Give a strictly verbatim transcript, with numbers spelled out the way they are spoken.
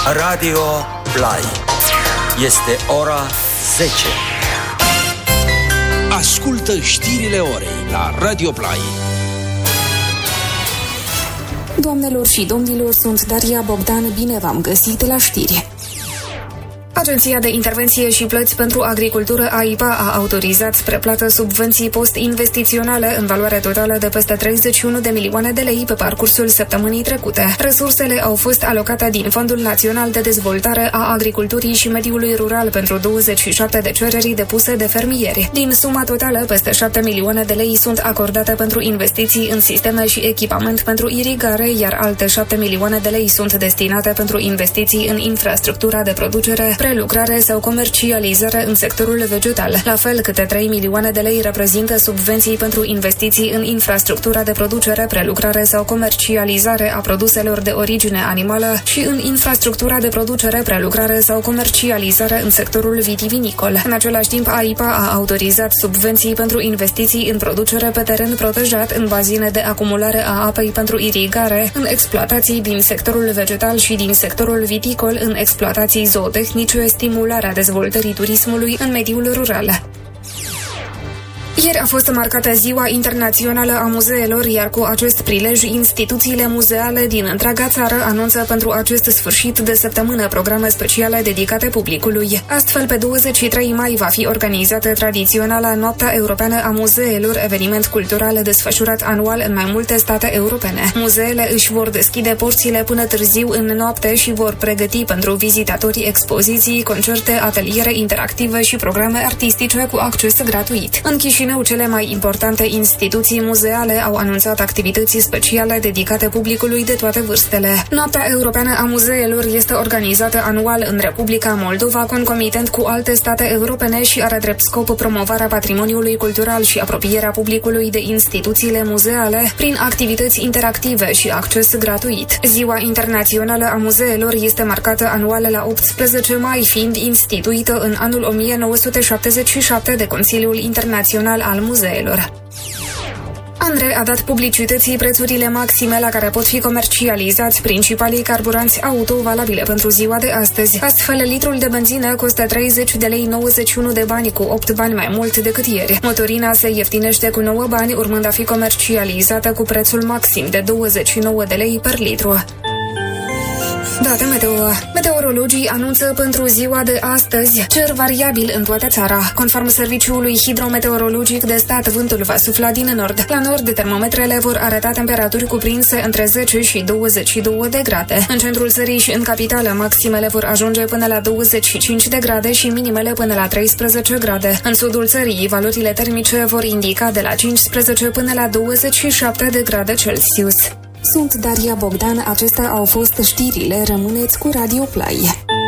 Radio Play. Este ora zece. Ascultă știrile orei la Radio Play. Doamnelor și domnilor, sunt Daria Bogdan, bine v-am găsit la știri. Agenția de Intervenție și Plăți pentru Agricultură A I P A a autorizat spre plată subvenții post-investiționale în valoare totală de peste treizeci și unu de milioane de lei pe parcursul săptămânii trecute. Resursele au fost alocate din Fondul Național de Dezvoltare a Agriculturii și Mediului Rural pentru douăzeci și șapte de cereri depuse de fermieri. Din suma totală, peste șapte milioane de lei sunt acordate pentru investiții în sisteme și echipament pentru irigare, iar alte șapte milioane de lei sunt destinate pentru investiții în infrastructura de producere, prelucrare sau comercializare în sectorul vegetal. La fel, câte trei milioane de lei reprezintă subvenții pentru investiții în infrastructura de producere, prelucrare sau comercializare a produselor de origine animală și în infrastructura de producere, prelucrare sau comercializare în sectorul vitivinicol. În același timp, A I P A a autorizat subvenții pentru investiții în producere pe teren protejat, în bazine de acumulare a apei pentru irigare, în exploatații din sectorul vegetal și din sectorul viticol, în exploatații zootehnice, stimularea dezvoltării turismului în mediul rural. Ieri a fost marcată Ziua Internațională a Muzeelor, iar cu acest prilej, instituțiile muzeale din întreaga țară anunță pentru acest sfârșit de săptămână programe speciale dedicate publicului. Astfel, pe douăzeci și trei mai va fi organizată tradiționala Noaptea Europeană a Muzeelor, eveniment cultural desfășurat anual în mai multe state europene. Muzeele își vor deschide porțile până târziu în noapte și vor pregăti pentru vizitatori expoziții, concerte, ateliere interactive și programe artistice cu acces gratuit. În Chișinău, cele mai importante instituții muzeale au anunțat activități speciale dedicate publicului de toate vârstele. Noaptea Europeană a Muzeelor este organizată anual în Republica Moldova, concomitent cu alte state europene, și are drept scop promovarea patrimoniului cultural și apropierea publicului de instituțiile muzeale prin activități interactive și acces gratuit. Ziua Internațională a Muzeelor este marcată anual la optsprezece mai, fiind instituită în anul o mie nouă sute șaptezeci și șapte de Consiliul Internațional al Muzeelor. ANRE a dat publicității prețurile maxime la care pot fi comercializați principalii carburanți auto valabile pentru ziua de astăzi. Astfel, litrul de benzină costă treizeci de lei nouăzeci și unu de bani, cu opt bani mai mult decât ieri. Motorina se ieftinește cu nouă bani, urmând a fi comercializată cu prețul maxim de douăzeci și nouă de lei per litru. Date meteo. Meteorologii anunță pentru ziua de astăzi cer variabil în toată țara. Conform Serviciului Hidrometeorologic de Stat, vântul va sufla din nord. La nord, termometrele vor arăta temperaturi cuprinse între zece și douăzeci și două de grade. În centrul țării și în capitală, maximele vor ajunge până la douăzeci și cinci de grade și minimele până la treisprezece grade. În sudul țării, valorile termice vor indica de la cincisprezece până la douăzeci și șapte de grade Celsius. Sunt Daria Bogdan, acestea au fost știrile, rămâneți cu Radio Play.